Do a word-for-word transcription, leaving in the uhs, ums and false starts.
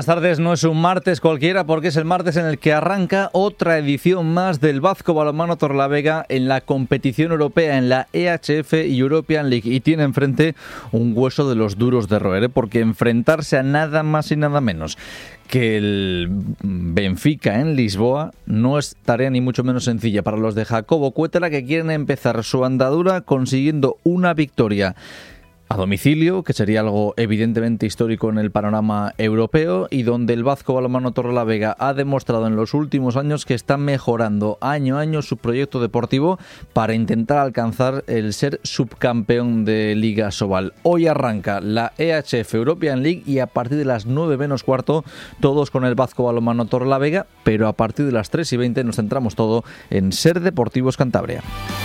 Buenas tardes, no es un martes cualquiera porque es el martes en el que arranca otra edición más del Vazco Balonmano Torrelavega en la competición europea, en la E H F European League, y tiene enfrente un hueso de los duros de roer, ¿eh? Porque enfrentarse a nada más y nada menos que el Benfica en Lisboa no es tarea ni mucho menos sencilla para los de Jacobo Cuétara, que quieren empezar su andadura consiguiendo una victoria a domicilio, que sería algo evidentemente histórico en el panorama europeo, y donde el Vazco Balonmano Torrelavega ha demostrado en los últimos años que está mejorando año a año su proyecto deportivo para intentar alcanzar el ser subcampeón de Liga Sobal. Hoy arranca la E H F European League y a partir de las nueve menos cuarto todos con el Vazco Balonmano Torrelavega, pero a partir de las tres y veinte nos centramos todo en Ser Deportivos Cantabria.